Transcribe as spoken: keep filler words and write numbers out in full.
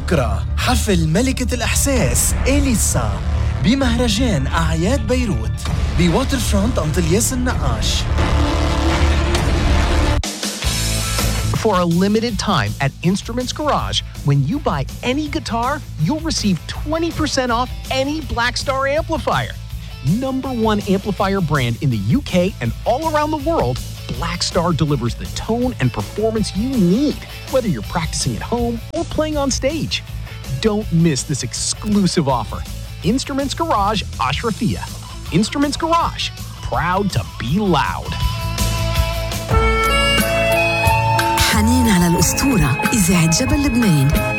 بكرة حفل ملكة الإحساس إليسا بمهرجان أعياد بيروت بواتر فرونت أنطلياس النقاش. For a limited time at Instruments Garage, when you buy any guitar, you'll receive twenty percent off any Blackstar amplifier. Number one amplifier brand in the U K and all around the world, Blackstar delivers the tone and performance you need, whether you're practicing at home or playing on stage. Don't miss this exclusive offer. Instruments Garage, Ashrafia. Instruments Garage, proud to be loud. حنين على الأسطورة إذاعة جبل لبنان.